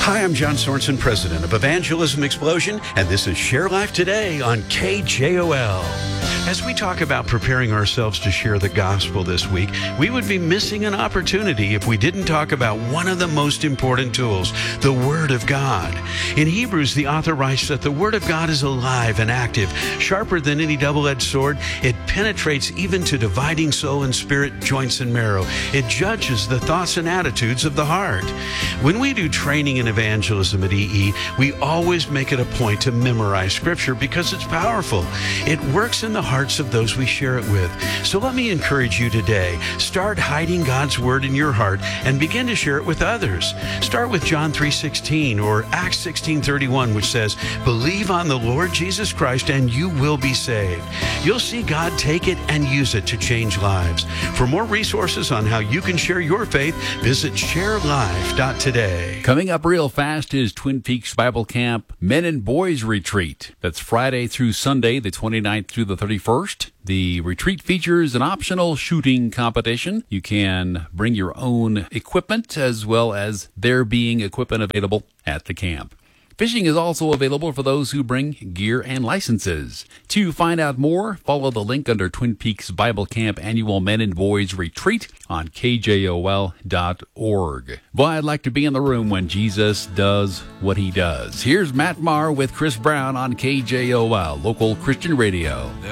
Hi, I'm John Sorensen, president of Evangelism Explosion, and this is Share Life Today on KJOL. As we talk about preparing ourselves to share the gospel this week, we would be missing an opportunity if we didn't talk about one of the most important tools, the Word of God. In Hebrews, the author writes that the Word of God is alive and active, sharper than any double-edged sword. It penetrates even to dividing soul and spirit, joints and marrow. It judges the thoughts and attitudes of the heart. When we do training in evangelism at EE, we always make it a point to memorize Scripture because it's powerful. It works in the hearts of those we share it with. So let me encourage you today. Start hiding God's Word in your heart and begin to share it with others. Start with John 3:16 or Acts 16:31, which says, "Believe on the Lord Jesus Christ and you will be saved." You'll see God take it and use it to change lives. For more resources on how you can share your faith, visit sharelife.today. Coming up real fast is Twin Peaks Bible Camp Men and Boys Retreat. That's Friday through Sunday, the 29th through the 31st. The retreat features an optional shooting competition. You can bring your own equipment as well as there being equipment available at the camp. Fishing is also available for those who bring gear and licenses. To find out more, follow the link under Twin Peaks Bible Camp Annual Men and Boys Retreat on KJOL.org. Boy, I'd like to be in the room when Jesus does what he does. Here's Matt Maher with Chris Brown on KJOL, local Christian radio.